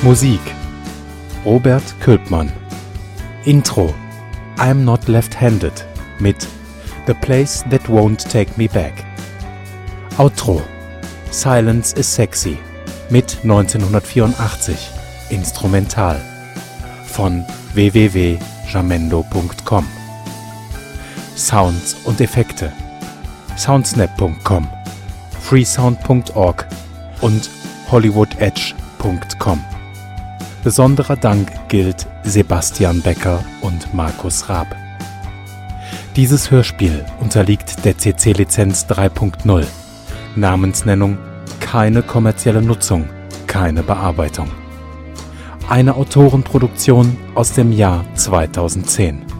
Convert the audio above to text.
Musik Robert Külpmann. Intro I'm Not Left-Handed mit The Place That Won't Take Me Back. Outro Silence is Sexy mit 1984 Instrumental von www.jamendo.com. Sounds und Effekte soundsnap.com, freesound.org und hollywoodedge.com. Besonderer Dank gilt Sebastian Becker und Markus Raab. Dieses Hörspiel unterliegt der CC-Lizenz 3.0. Namensnennung, keine kommerzielle Nutzung, keine Bearbeitung. Eine Autorenproduktion aus dem Jahr 2010.